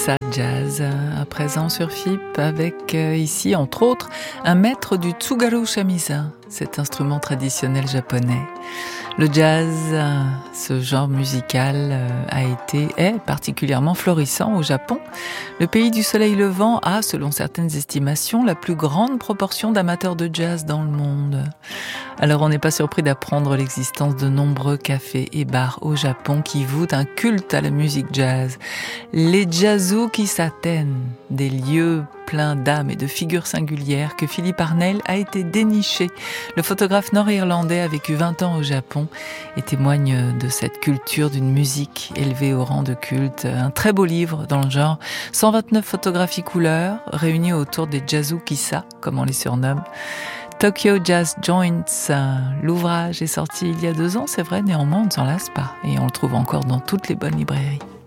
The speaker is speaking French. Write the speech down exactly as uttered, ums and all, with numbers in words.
ça, jazz, à présent sur F I P, avec euh, ici, entre autres, un maître du tsugaru shamisen, cet instrument traditionnel japonais. Le jazz, euh, ce genre musical, euh, a été, est particulièrement florissant au Japon. Le pays du soleil levant a, selon certaines estimations, la plus grande proportion d'amateurs de jazz dans le monde. Alors on n'est pas surpris d'apprendre l'existence de nombreux cafés et bars au Japon qui vouent un culte à la musique jazz. Les Jazuki-saten, des lieux pleins d'âme et de figures singulières que Philippe Arnel a été déniché. Le photographe nord-irlandais a vécu vingt ans au Japon et témoigne de cette culture d'une musique élevée au rang de culte. Un très beau livre dans le genre, cent vingt-neuf photographies couleurs réunies autour des Jazukisa, comme on les surnomme. Tokyo Jazz Joints, l'ouvrage est sorti il y a deux ans, c'est vrai, néanmoins on ne s'en lasse pas et on le trouve encore dans toutes les bonnes librairies.